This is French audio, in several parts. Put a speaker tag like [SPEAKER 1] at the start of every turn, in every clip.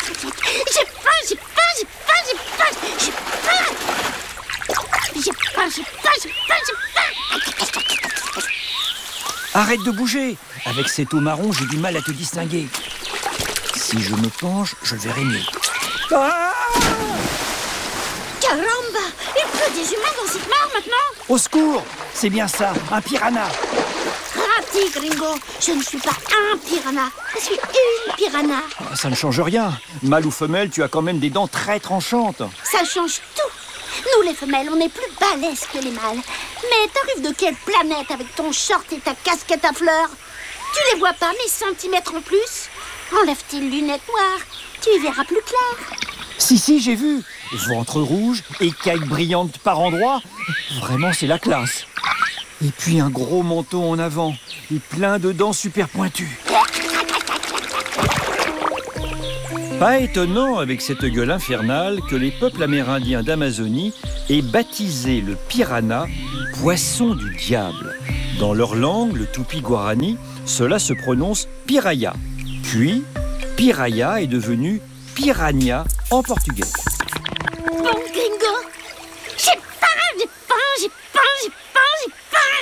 [SPEAKER 1] J'ai faim, j'ai faim, j'ai faim, j'ai faim, j'ai faim. J'ai faim, j'ai faim, j'ai faim, j'ai faim.
[SPEAKER 2] Arrête de bouger. Avec cette eau marron, j'ai du mal à te distinguer. Si je me penche, je le verrai mieux. Ah!
[SPEAKER 1] Caramba! Il pleut des humains dans cette mare maintenant.
[SPEAKER 2] Au secours! C'est bien ça, un piranha.
[SPEAKER 1] Raté, Gringo. Je ne suis pas un piranha. Je suis une piranha.
[SPEAKER 2] Ça ne change rien. Mâle ou femelle, tu as quand même des dents très tranchantes.
[SPEAKER 1] Ça change tout. Nous, les femelles, on est plus balèzes que les mâles. Mais t'arrives de quelle planète avec ton short et ta casquette à fleurs? Tu les vois pas, mes centimètres en plus? Enlève tes lunettes noires, tu y verras plus clair.
[SPEAKER 2] Si, j'ai vu. Ventre rouge, écailles brillantes par endroits. Vraiment, c'est la classe. Et puis un gros menton en avant et plein de dents super pointues. Pas étonnant avec cette gueule infernale que les peuples amérindiens d'Amazonie aient baptisé le piranha poisson du diable. Dans leur langue, le tupi-guarani, cela se prononce piraya. Puis, piraya est devenu piranha en portugais.
[SPEAKER 1] Bon, Gringo, j'ai faim, j'ai faim, j'ai faim, j'ai faim, j'ai faim.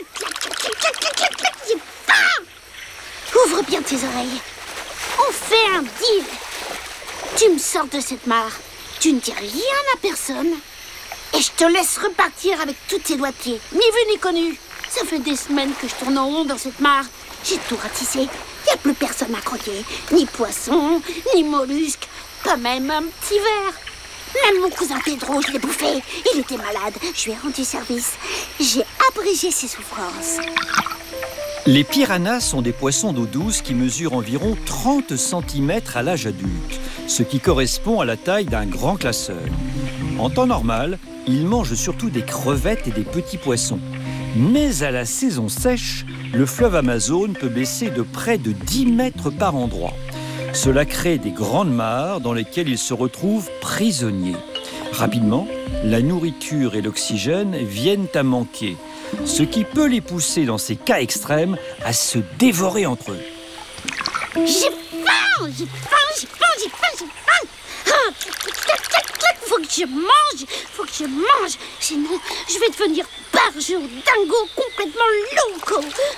[SPEAKER 1] J'ai faim. Ouvre bien tes oreilles. On fait un deal. Tu me sors de cette mare, tu ne dis rien à personne, et je te laisse repartir avec tous tes doigts de pied, ni vu ni connu. Ça fait des semaines que je tourne en rond dans cette mare. J'ai tout ratissé. Il n'y a plus personne à croquer. Ni poisson, ni mollusque, pas même un petit verre. Même mon cousin Pedro, je l'ai bouffé. Il était malade. Je lui ai rendu service. J'ai abrégé ses souffrances.
[SPEAKER 2] Les piranhas sont des poissons d'eau douce qui mesurent environ 30 cm à l'âge adulte, ce qui correspond à la taille d'un grand classeur. En temps normal, ils mangent surtout des crevettes et des petits poissons. Mais à la saison sèche, le fleuve Amazone peut baisser de près de 10 mètres par endroit. Cela crée des grandes mares dans lesquelles ils se retrouvent prisonniers. Rapidement, la nourriture et l'oxygène viennent à manquer, ce qui peut les pousser dans ces cas extrêmes à se dévorer entre eux.
[SPEAKER 1] J'ai faim, j'ai faim, j'ai faim, j'ai faim, j'ai faim. Ah, faut que je mange, faut que je mange. Sinon, je vais devenir barge ou dingo complètement loco.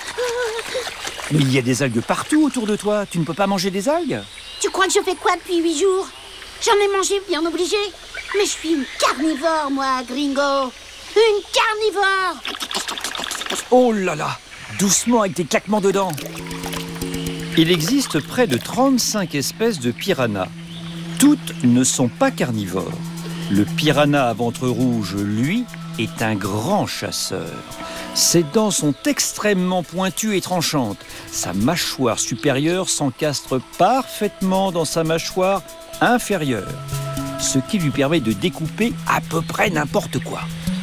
[SPEAKER 2] Mais il y a des algues partout autour de toi. Tu ne peux pas manger des algues?
[SPEAKER 1] Tu crois que je fais quoi depuis 8 jours? J'en ai mangé, bien obligé. Mais je suis une carnivore, moi, Gringo. Une carnivore.
[SPEAKER 2] Oh là là! Doucement avec tes claquements de dents. Il existe près de 35 espèces de piranhas. Toutes ne sont pas carnivores. Le piranha à ventre rouge, lui, est un grand chasseur. Ses dents sont extrêmement pointues et tranchantes. Sa mâchoire supérieure s'encastre parfaitement dans sa mâchoire inférieure, ce qui lui permet de découper à peu près n'importe quoi.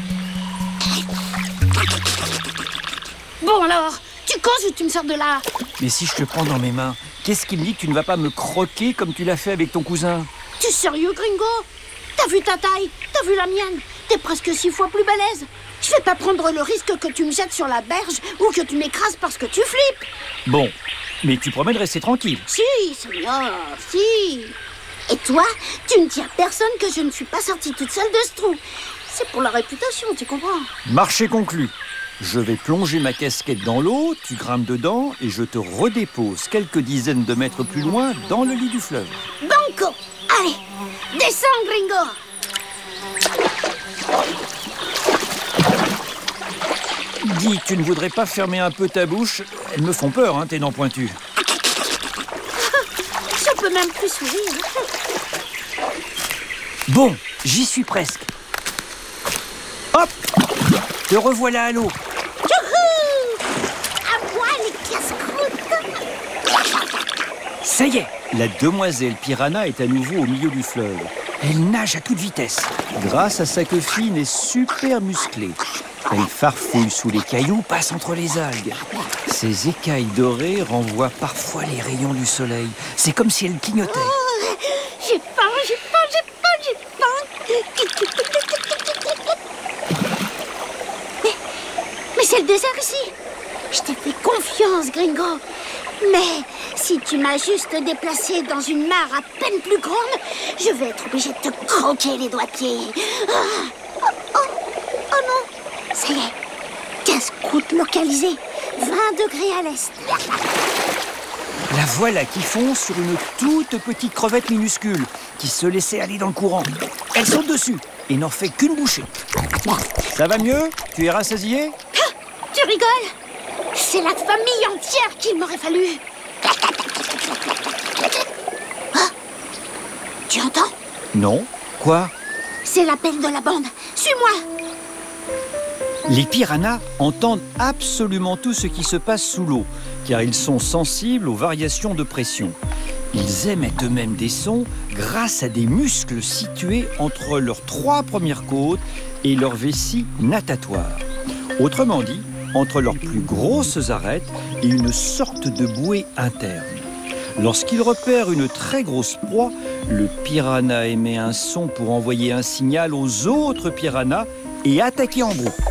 [SPEAKER 1] Bon alors, tu causes ou tu me sors de là?
[SPEAKER 2] Mais si je te prends dans mes mains, qu'est-ce qui me dit que tu ne vas pas me croquer comme tu l'as fait avec ton cousin?
[SPEAKER 1] Tu es sérieux, Gringo? T'as vu ta taille? T'as vu la mienne? T'es presque 6 fois plus balèze. Je vais pas prendre le risque que tu me jettes sur la berge ou que tu m'écrases parce que tu flippes.
[SPEAKER 2] Bon, mais tu promets de rester tranquille.
[SPEAKER 1] Si, Seigneur, si. Et toi, tu ne dis à personne que je ne suis pas sortie toute seule de ce trou. C'est pour la réputation, tu comprends?
[SPEAKER 2] Marché conclu. Je vais plonger ma casquette dans l'eau, tu grimpes dedans et je te redépose quelques dizaines de mètres plus loin dans le lit du fleuve.
[SPEAKER 1] Banco! Allez, descends, Gringo!
[SPEAKER 2] Dis, tu ne voudrais pas fermer un peu ta bouche? Elles me font peur, hein, tes dents pointues.
[SPEAKER 1] Je peux même plus sourire.
[SPEAKER 2] Bon, j'y suis presque. Hop! Te revoilà à l'eau.
[SPEAKER 1] Youhou! À moi, les casse-croûtes!
[SPEAKER 2] Ça y est, la demoiselle piranha est à nouveau au milieu du fleuve. Elle nage à toute vitesse, grâce à sa queue fine et super musclée. Elle farfouille sous les cailloux, passe entre les algues. Ses écailles dorées renvoient parfois les rayons du soleil. C'est comme si elle clignotait.
[SPEAKER 1] Oh, j'ai faim, j'ai faim, j'ai faim, j'ai faim! Mais c'est le désert ici. Je t'ai fait confiance, Gringo. Mais Si tu m'as juste déplacée dans une mare à peine plus grande, je vais être obligée de te croquer les doigts de pied. Oh non, ça y est, casse-croûte localisée, 20 degrés à l'est.
[SPEAKER 2] La voilà qui fonce sur une toute petite crevette minuscule qui se laissait aller dans le courant. Elle saute dessus et n'en fait qu'une bouchée. Ça va mieux? Tu es rassasié?
[SPEAKER 1] Tu rigoles? C'est la famille entière qu'il m'aurait fallu. Ah, tu entends?
[SPEAKER 2] Non. Quoi?
[SPEAKER 1] C'est l'appel de la bande. Suis-moi.
[SPEAKER 2] Les piranhas entendent absolument tout ce qui se passe sous l'eau, car ils sont sensibles aux variations de pression. Ils émettent eux-mêmes des sons grâce à des muscles situés entre leurs 3 premières côtes et leur vessie natatoire. Autrement dit, entre leurs plus grosses arêtes et une sorte de bouée interne. Lorsqu'il repère une très grosse proie, le piranha émet un son pour envoyer un signal aux autres piranhas et attaquer en groupe.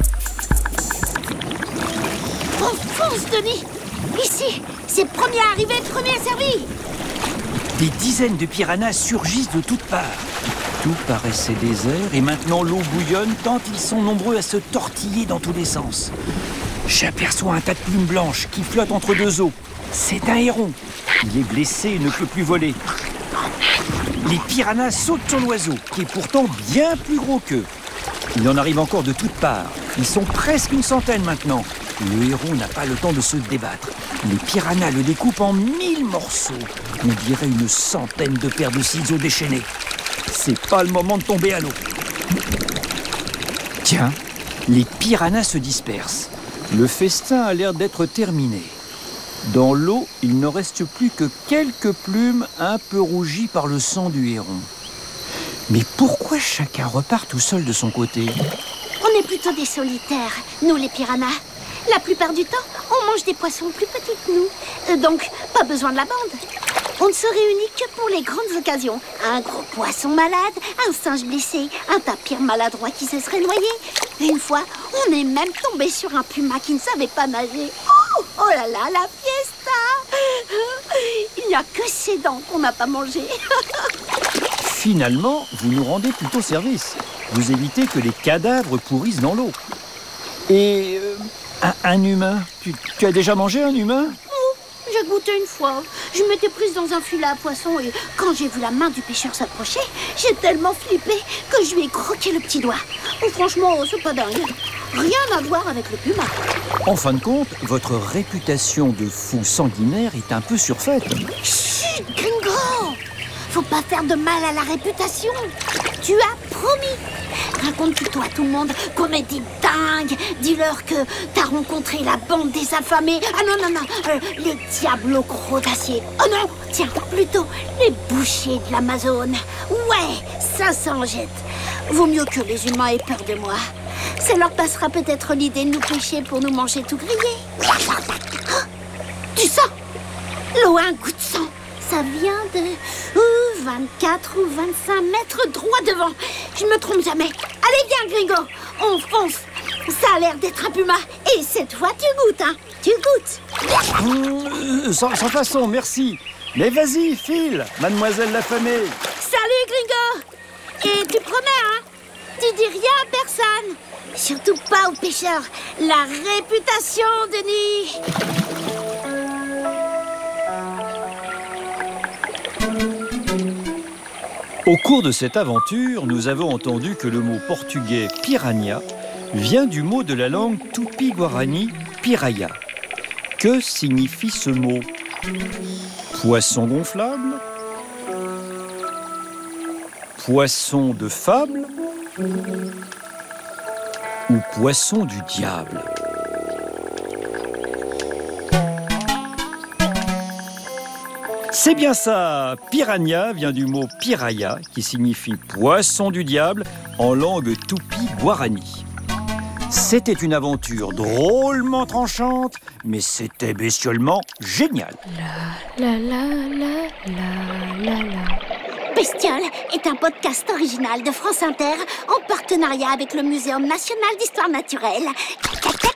[SPEAKER 1] On fonce, Denis. Ici, c'est premier arrivé, premier servi.
[SPEAKER 2] Des dizaines de piranhas surgissent de toutes parts. Tout paraissait désert et maintenant l'eau bouillonne tant ils sont nombreux à se tortiller dans tous les sens. J'aperçois un tas de plumes blanches qui flottent entre 2 eaux. C'est un héron. Il est blessé et ne peut plus voler. Les piranhas sautent sur l'oiseau, qui est pourtant bien plus gros qu'eux. Il en arrive encore de toutes parts. Ils sont presque une centaine maintenant. Le héron n'a pas le temps de se débattre. Les piranhas le découpent en 1000 morceaux. On dirait une centaine de paires de ciseaux déchaînés. C'est pas le moment de tomber à l'eau. Tiens, les piranhas se dispersent. Le festin a l'air d'être terminé. Dans l'eau, il ne reste plus que quelques plumes un peu rougies par le sang du héron. Mais pourquoi chacun repart tout seul de son côté?
[SPEAKER 1] On est plutôt des solitaires, nous les piranhas. La plupart du temps, on mange des poissons plus petits que nous. Donc, pas besoin de la bande. On ne se réunit que pour les grandes occasions. Un gros poisson malade, un singe blessé, un tapir maladroit qui se serait noyé. Une fois, on est même tombé sur un puma qui ne savait pas nager. Oh là là, la fiesta! Il n'y a que ses dents qu'on n'a pas mangées.
[SPEAKER 2] Finalement, vous nous rendez plutôt service. Vous évitez que les cadavres pourrissent dans l'eau. Et un humain? Tu as déjà mangé un humain?
[SPEAKER 1] J'ai goûté une fois. Je m'étais prise dans un filet à poisson et quand j'ai vu la main du pêcheur s'approcher, j'ai tellement flippé que je lui ai croqué le petit doigt. Franchement, c'est pas dingue. Rien à voir avec le puma.
[SPEAKER 2] En fin de compte, votre réputation de fou sanguinaire est un peu surfaite.
[SPEAKER 1] Chut, Gringo! Faut pas faire de mal à la réputation. Tu as promis. Raconte-toi à tout le monde qu'on est des dingues. Dis-leur que t'as rencontré la bande des affamés. Ah non, les diables au croc d'acier. Oh non, tiens, plutôt les bouchers de l'Amazone. Ouais, ça s'en jette. Vaut mieux que les humains aient peur de moi. Ça leur passera peut-être l'idée de nous pêcher pour nous manger tout grillé. Oh, tu sens? L'eau a un goût de sang. Ça vient de 24 ou 25 mètres droit devant. Je me trompe jamais. Allez, viens, Gringo. On fonce. Ça a l'air d'être un puma. Et cette fois, tu goûtes, hein. Tu goûtes.
[SPEAKER 2] Sans façon, merci. Mais vas-y, file, mademoiselle l'affamée.
[SPEAKER 1] Salut, Gringo. Et tu promets, hein? Tu dis rien à personne. Surtout pas aux pêcheurs. La réputation, Denis.
[SPEAKER 2] Au cours de cette aventure, nous avons entendu que le mot portugais piranha vient du mot de la langue tupi-guarani piraya. Que signifie ce mot? Poisson gonflable? Poisson de fable? Ou poisson du diable? C'est bien ça, piranha vient du mot piraya, qui signifie poisson du diable en langue tupi-guarani. C'était une aventure drôlement tranchante, mais c'était bestiolement génial.
[SPEAKER 1] Bestiole est un podcast original de France Inter en partenariat avec le Muséum national d'histoire naturelle.